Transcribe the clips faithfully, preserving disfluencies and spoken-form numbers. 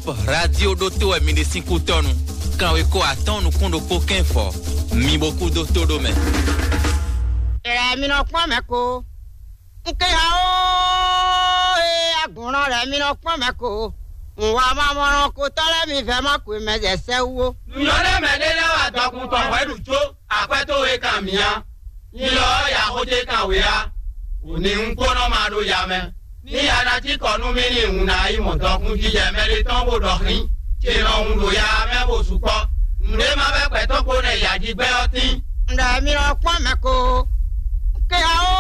radio doto e mini cinco tonu. Quand we ko attend nous kondo ko kenfo. Mi beaucoup doto do me. E mi no kwa me ko. Nke o e agunran re mi no kwa me ko. Nwa ma moran ko tole mi fe ma ku me je se wo. Nu yo le me le wa dokun ton we du jo ape to we kan mi ya. Ni lo ya ko je kan we ya. Oni nko no ma do ya me. Ni ara ti konu mi ni una i mo dokun ji je me le ton bo do rin. Che no un do ya me bo su ko. Nde ma be pe to ko ne ya ji gbe oti. Nda mi no kwa me ko. Ke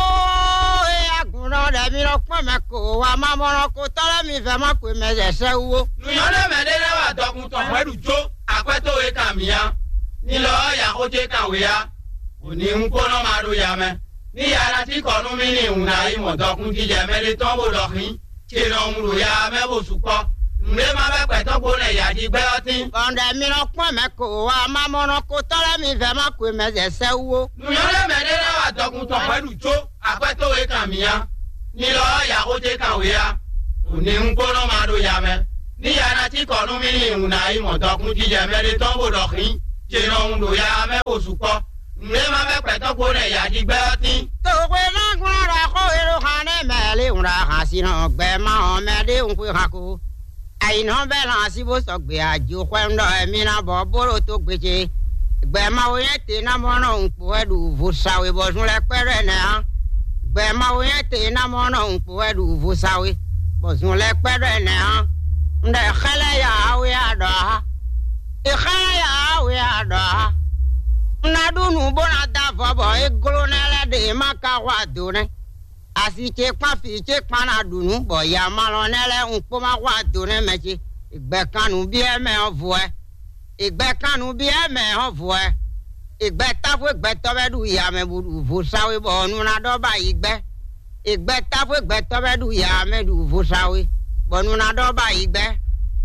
o e agunran re mi no kwa me ko. Wa ma moran ko tole mi fe ma ku me je se wo. Nu yo le me le wa dokun ton we du jo ape to we kan mi ya. Ni lo ya ko je kan we ya. Oni nko no ma do ya me. Ni ara ti konu mi ni una i mo dokun ji je me le ton bo do rin. Che no un do ya me bo su ko. Nde ma be pe to ko ne ya ji gbe oti. Onde mi no kwa me ko wa ma moran ko tole mi fe ma ku me je se wo. Nu yo le me le wa dokun ton we du jo ape to we kan mi ya. Ni lo ya ko je kan we ya. Oni nko no ma do ya me. Ni ara ti konu mi ni una i mo dokun ji je me le ton bo do rin. Che no un do ya me bo su ko. Nde ma be pe to ko ne ya ji gbe oti. To we na gun ra ko ero khane mele un ra ha si no gbe ma o me de un ku ha ko. Ai no be la si bo so gbe aju kwe ndo e mi na bo boro to gbeje. Gbe ma o yen te na mo no un po edu vu sawe bo sun le pere ne ha. Gbe ma o yen te na mo no un po edu vu sawe bo sun le pere ne ha. Nde khale ya we ada. E khale ya we ada. Na dunu bona da fobo e glonele de maka wa dune. Asi che kwa fi che kwa na dunu bo ya malonele un po ma wa dune mechi. Igbe kanu bi e me ovue. Igbe kanu bi e me ovue. Igbe tafu igbe tobedu ya me bu vu sawe bo nu na do ba igbe. Igbe tafu igbe tobedu ya me du vu sawe bo nu na do ba igbe.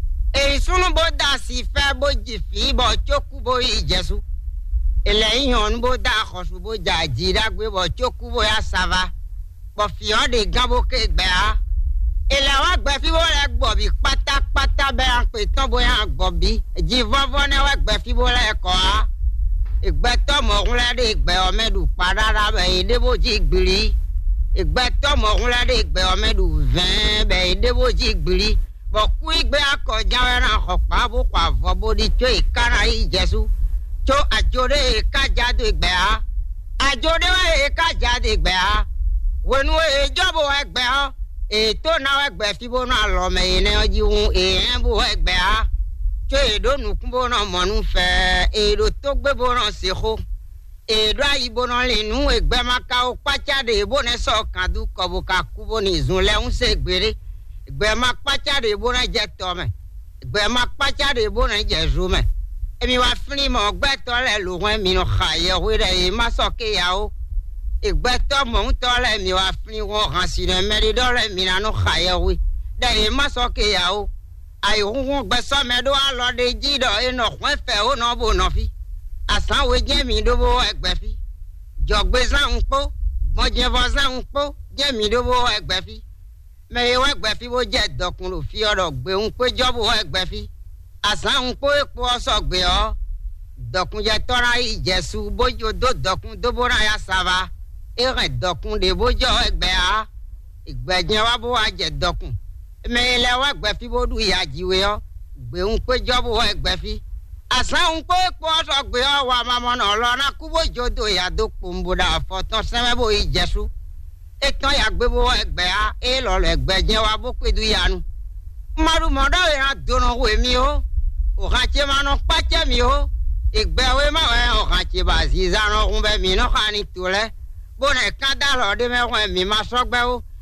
E sunu bo da si fe bo jifi bo choku bo ijesu. Ele yon bo da khosu bo jajira gbe bo choku bo ya sava bo fi on de gabo ke gbe a ele wa gbe fi bo le gbo bi pata pata be an pe ton bo ya gbo bi ji vovo ne wa gbe fi bo le ko a igbe to mo run le de gbe o medu padara be ide bo ji gbiri igbe to mo run le de gbe o medu vingt be ide bo ji gbiri bo ku igbe akoja we ran kho pa bo kwa vo bo di cho ikara yi Jesu. Cho ajore ka jade gbe a ajore we ka jade gbe a wenu e jobo egbe a e to na egbe fi bo na lo me ne oji un e en bo egbe a cho e do nu kun bo na mo nu fe e do to gbe bo na se ho e do ayi bo na le nu egbe maka o pacha de bo ne so kan du ko bo ka ku bo ni zun le un se gbere egbe ma pacha de bo na je to me egbe ma pacha de bo na je zo me. Mi wa fini mo gbe to le lu wen mi no khaye we re ma so ke ya o e gbe to mo to le mi wa fini wo kan si ne me do le mi na no khaye we de ma so ke ya o ai hun gbe so me do a lo de ji do e no kwen fe o no bo no fi asan we je mi do bo egbe fi jogbe san npo mo je vo san npo je mi do bo egbe fi me we egbe fi bo je dokun lo fi oro gbe un pe jo bo egbe fi asan po epo so gbe o dokun je tora i Jesu bojo do dokun do bora ya sava e re dokun de bojo egbe a igbeje wa bo wa je dokun me le wa gbe fi bodu ya jiwe o gbe un pe jo bo egbe fi asan po epo so gbe o wa mama na lo na ku bojo do ya do pomboda foton seme bo i Jesu e ton ya gbe bo egbe a e lo le egbeje wa bo pedu yanu maru modo ya dono we mi o o khache mano pache mi o igbe we ma we o khache ba zizano kumbe mi no khani tule bone kada lo de me we mi ma sogbe o